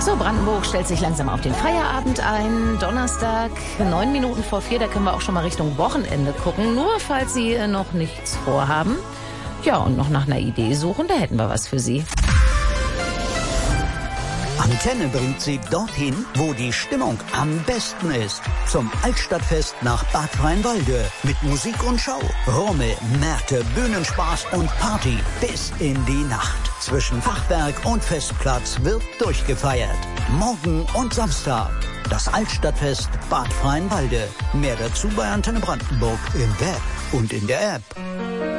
So, Brandenburg stellt sich langsam auf den Feierabend ein. Donnerstag, 9 Minuten vor 4, da können wir auch schon mal Richtung Wochenende gucken. Nur falls Sie noch nichts vorhaben. Ja, und noch nach einer Idee suchen, da hätten wir was für Sie. Antenne bringt Sie dorthin, wo die Stimmung am besten ist. Zum Altstadtfest nach Bad Freienwalde. Mit Musik und Show. Rummel, Märkte, Bühnenspaß und Party bis in die Nacht. Zwischen Fachwerk und Festplatz wird durchgefeiert. Morgen und Samstag. Das Altstadtfest Bad Freienwalde. Mehr dazu bei Antenne Brandenburg im Web und in der App.